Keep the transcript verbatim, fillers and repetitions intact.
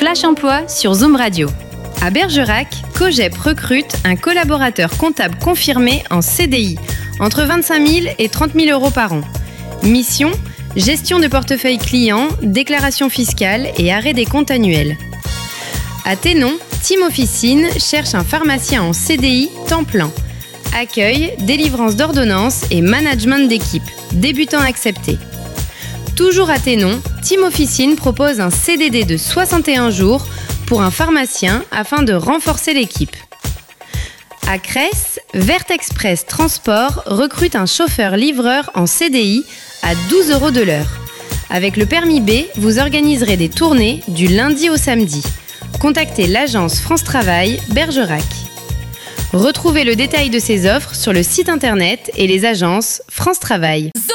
Flash Emploi sur Zoom Radio. À Bergerac, Cogep recrute un collaborateur comptable confirmé en C D I, entre vingt-cinq mille et trente mille euros par an. Mission, gestion de portefeuille client, déclaration fiscale et arrêt des comptes annuels. À Thénon, Team Officine cherche un pharmacien en C D I temps plein. Accueil, délivrance d'ordonnances et management d'équipe. Débutant accepté. Toujours à Thénon, Team Officine propose un C D D de soixante et un jours pour un pharmacien afin de renforcer l'équipe. À Cresse, Vert Express Transport recrute un chauffeur-livreur en C D I à douze euros de l'heure. Avec le permis B, vous organiserez des tournées du lundi au samedi. Contactez l'agence France Travail Bergerac. Retrouvez le détail de ces offres sur le site internet et les agences France Travail.